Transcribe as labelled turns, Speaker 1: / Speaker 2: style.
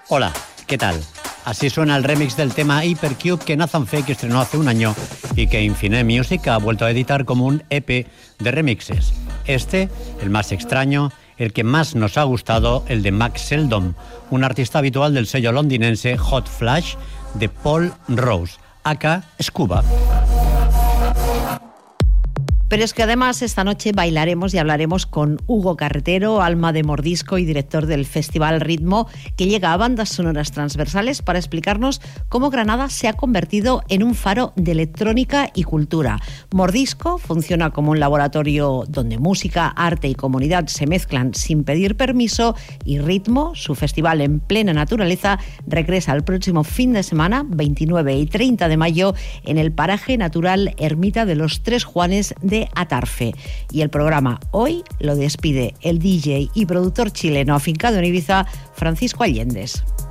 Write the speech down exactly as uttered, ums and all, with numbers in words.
Speaker 1: Hola, ¿qué tal? Así suena el remix del tema Hypercube que Nathan Fake estrenó hace un año y que Infinite Music ha vuelto a editar como un E P de remixes. Este, el más extraño, el que más nos ha gustado, el de Max Seldon, un artista habitual del sello londinense Hot Flash de Paul Rose, aka Scuba.
Speaker 2: Pero es que además esta noche bailaremos y hablaremos con Hugo Carretero, alma de Mordisco y director del Festival Ritmo, que llega a bandas sonoras transversales para explicarnos cómo Granada se ha convertido en un faro de electrónica y cultura. Mordisco funciona como un laboratorio donde música, arte y comunidad se mezclan sin pedir permiso, y Ritmo, su festival en plena naturaleza, regresa el próximo fin de semana, veintinueve y treinta de mayo, en el paraje natural Ermita de los Tres Juanes de Atarfe. Y el programa hoy lo despide el D J y productor chileno afincado en Ibiza, Francisco Allendez.